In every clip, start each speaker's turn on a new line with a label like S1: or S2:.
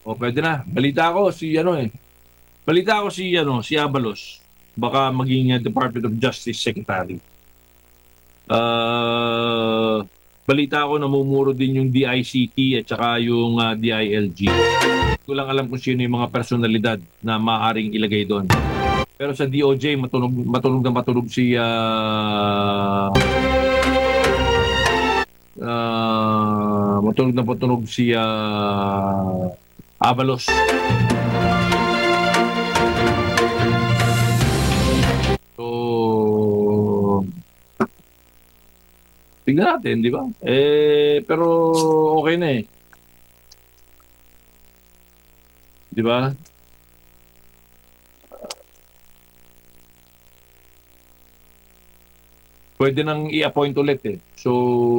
S1: O pwede na. Balita ko si ano eh. Balita ko si Abalos. Baka maging Department of Justice Secretary. Balita ko namumuro din yung DICT at saka yung DILG. Hindi ko lang alam kung sino yung mga personalidad na maaaring ilagay doon. Pero sa DOJ, matulog si matulog si Abalos. So, tignan natin, di ba? Pero okay na eh. Di ba? Pwede nang i-appoint ulit eh. So,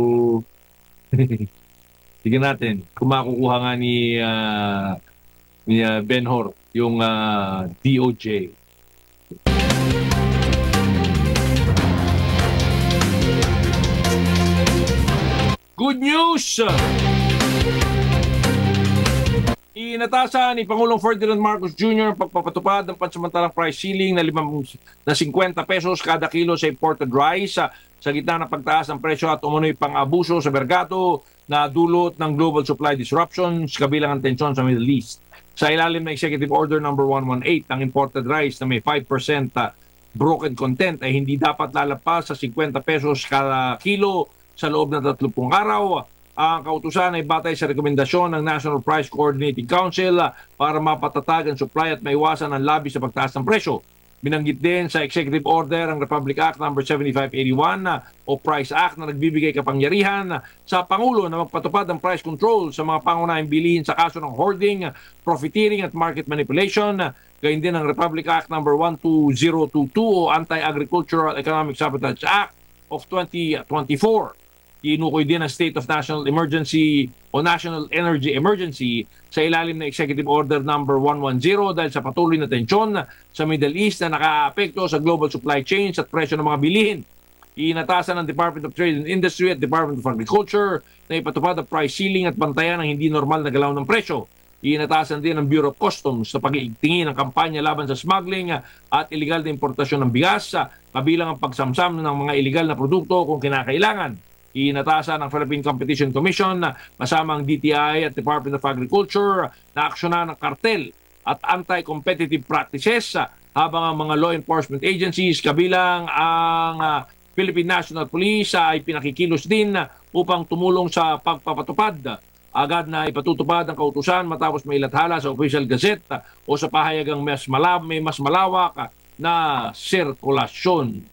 S1: tignan natin kung makukuha nga ni Benhur yung DOJ. Good news! Inatasan ni Pangulong Ferdinand Marcos Jr. ang pagpapatupad ng pansamantalang price ceiling na 50 pesos kada kilo sa imported rice sa gitna ng pagtaas ng presyo at umunoy pang-abuso sa merkado na dulot ng global supply disruptions kabilang ang tensyon sa Middle East. Sa ilalim ng Executive Order No. 118, ang imported rice na may 5% broken content ay hindi dapat lalagpas sa 50 pesos kada kilo sa loob ng 30 araw. Ang kautusan ay batay sa rekomendasyon ng National Price Coordinating Council para mapatatag ang supply at maiwasan ang labis sa pagtaas ng presyo. Binanggit din sa Executive Order ang Republic Act No. 7581 o Price Act na nagbibigay kapangyarihan sa Pangulo na magpatupad ng price control sa mga pangunahing bilihin sa kaso ng hoarding, profiteering at market manipulation. Gayun din ang Republic Act No. 12022 o Anti-Agricultural Economic Sabotage Act of 2024. Tinukoy din ang State of National Emergency o National Energy Emergency sa ilalim ng Executive Order No. 110 dahil sa patuloy na tensyon sa Middle East na nakaapekto sa global supply chains at presyo ng mga bilihin. Inatasan ng Department of Trade and Industry at Department of Agriculture na ipatupad ang price ceiling at bantayan ang hindi normal na galaw ng presyo. Inatasan din ng Bureau of Customs sa pag-iigtingin ng kampanya laban sa smuggling at illegal na importasyon ng bigas, kabilang ang pagsamsam ng mga illegal na produkto kung kinakailangan. Inatasan ng Philippine Competition Commission na kasama ang DTI at Department of Agriculture na aksyonan ng kartel at anti-competitive practices habang ang mga law enforcement agencies kabilang ang Philippine National Police ay pinakikilos din upang tumulong sa pagpapatupad. Agad na ipatutupad ang kautusan matapos may ilathala sa Official Gazette o sa pahayagang may mas malawak na sirkulasyon.